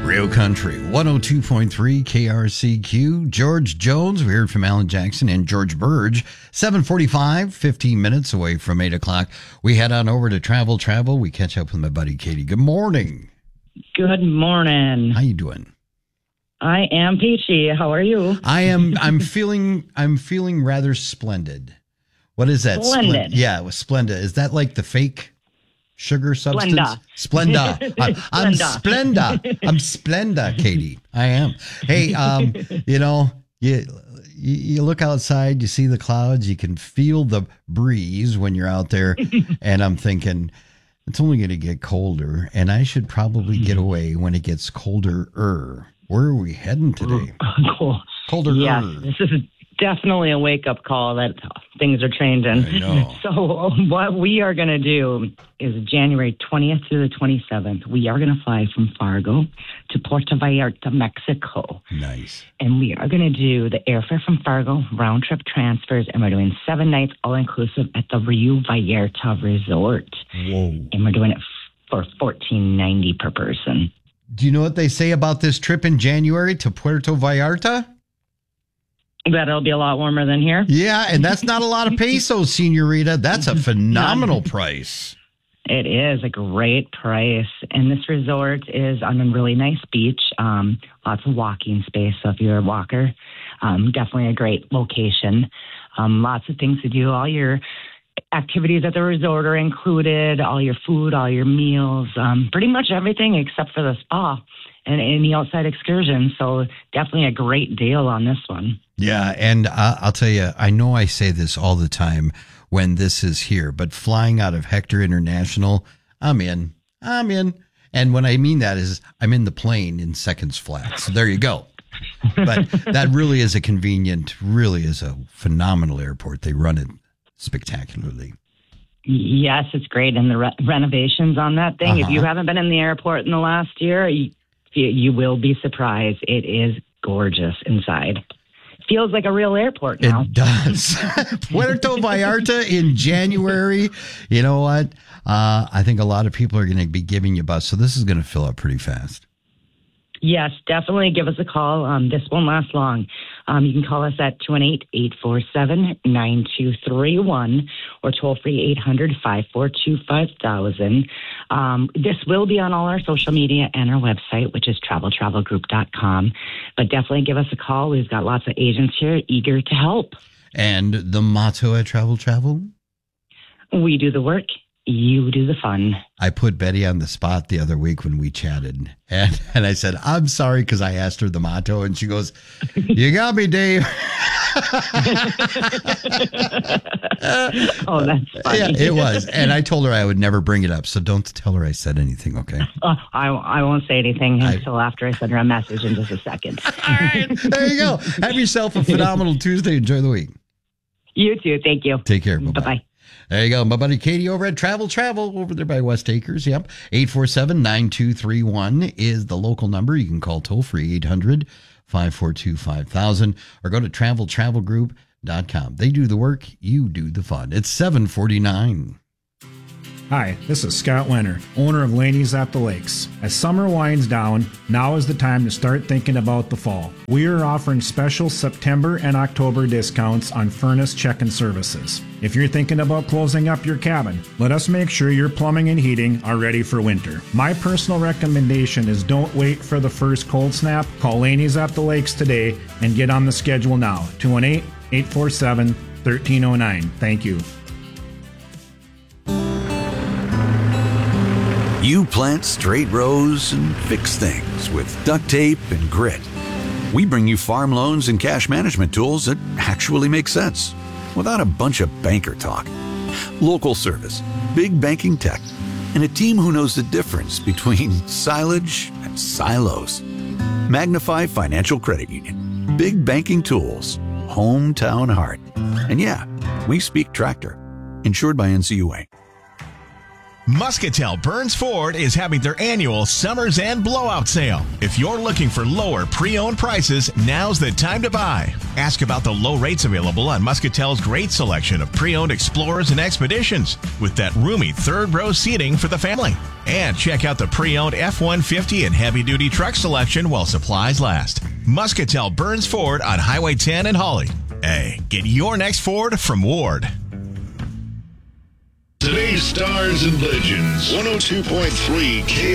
Real Country, 102.3 KRCQ. George Jones, we heard from Alan Jackson and George Burge. 7:45, 15 minutes away from 8 o'clock. We head on over to Travel. We catch up with my buddy Katie. Good morning. Good morning. How you doing? I am peachy. How are you? I'm feeling rather splendid. What is that? Splendid. Yeah, it was Splenda. Is that like the fake sugar substance? Splenda. I'm Splenda. I'm Splenda, Katie. I am. Hey, you look outside, you see the clouds, you can feel the breeze when you're out there, and I'm thinking it's only going to get colder, and I should probably get away when it gets colder. Where are we heading today? Cool. Colder. Yes, this is definitely a wake-up call that things are changing. I know. So what we are going to do is January 20th through the 27th, we are going to fly from Fargo to Puerto Vallarta, Mexico. Nice. And we are going to do the airfare from Fargo, round-trip transfers, and we're doing 7 nights all-inclusive at the Rio Vallarta Resort. Whoa. And we're doing it for $14.90 per person. Do you know what they say about this trip in January to Puerto Vallarta? That it'll be a lot warmer than here. Yeah, and that's not a lot of pesos, Senorita. That's a phenomenal price. It is a great price. And this resort is on a really nice beach, lots of walking space. So if you're a walker, definitely a great location. Lots of things to do. All your activities at the resort are included, all your food, all your meals, pretty much everything except for the spa and any outside excursions. So definitely a great deal on this one. Yeah, and I'll tell you, I know I say this all the time when this is here, but flying out of Hector International, I'm in. And when I mean that is I'm in the plane in seconds flat. So there you go. But that really is really is a phenomenal airport. They run it spectacularly. Yes, it's great. And the renovations on that thing, if you haven't been in the airport in the last year, you will be surprised. It is gorgeous inside. Feels like a real airport now. It does. Puerto Vallarta in January. You know what? I think a lot of people are going to be giving you a buzz. So this is going to fill up pretty fast. Yes, definitely give us a call. This won't last long. You can call us at 218-847-9231 or toll free 800-542-5000. This will be on all our social media and our website, which is travelgroup.com. But definitely give us a call. We've got lots of agents here eager to help. And the motto at Travel? We do the work. You do the fun. I put Betty on the spot the other week when we chatted. And I said, I'm sorry, because I asked her the motto. And she goes, you got me, Dave. Oh, that's funny. Yeah, it was. And I told her I would never bring it up. So don't tell her I said anything, okay? I won't say anything until after I send her a message in just a second. All right. There you go. Have yourself a phenomenal Tuesday. Enjoy the week. You too. Thank you. Take care. Bye-bye. Bye-bye. There you go. My buddy Katie over at Travel over there by West Acres. Yep. 847-9231 is the local number. You can call toll free 800-542-5000 or go to travelgroup.com. They do the work. You do the fun. It's 7:49. Hi, this is Scott Wenner, owner of Laney's at the Lakes. As summer winds down, now is the time to start thinking about the fall. We are offering special September and October discounts on furnace check-in services. If you're thinking about closing up your cabin, let us make sure your plumbing and heating are ready for winter. My personal recommendation is don't wait for the first cold snap. Call Laney's at the Lakes today and get on the schedule now. 218-847-1309. Thank you. You plant straight rows and fix things with duct tape and grit. We bring you farm loans and cash management tools that actually make sense without a bunch of banker talk. Local service, big banking tech, and a team who knows the difference between silage and silos. Magnify Financial Credit Union. Big banking tools. Hometown heart. And yeah, we speak tractor. Insured by NCUA. Muscatel Burns Ford is having their annual Summer's End Blowout Sale. If you're looking for lower pre-owned prices, now's the time to buy. Ask about the low rates available on Muscatel's great selection of pre-owned Explorers and Expeditions with that roomy third-row seating for the family. And check out the pre-owned F-150 and heavy-duty truck selection while supplies last. Muscatel Burns Ford on Highway 10 in Hawley. Hey, get your next Ford from Ward. Today's Stars and Legends, 102.3 KO.